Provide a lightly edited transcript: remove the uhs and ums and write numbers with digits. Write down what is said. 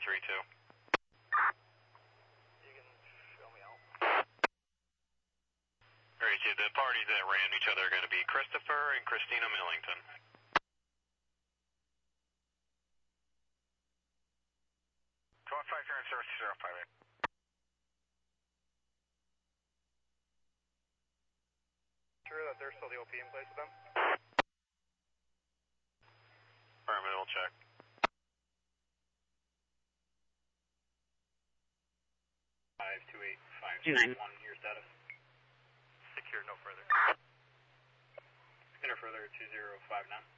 332. You can show me out. Alright, so the parties that ran each other are going to be Christopher and Christina Millington. Sure that there's still the OP in place with them? Affirmative, we'll check. Five two eight five 29. Your status. Secure, no further. Enter further 2059.